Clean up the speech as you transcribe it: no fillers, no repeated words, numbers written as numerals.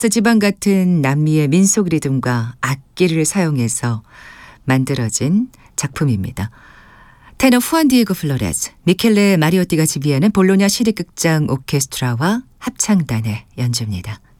지방 같은 남미의 민속 리듬과 악기를 사용해서 만들어진 작품입니다. 테너 후안 디에고 플로레스, 미켈레 마리오띠가 지휘하는 볼로냐 시립극장 오케스트라와 합창단의 연주입니다.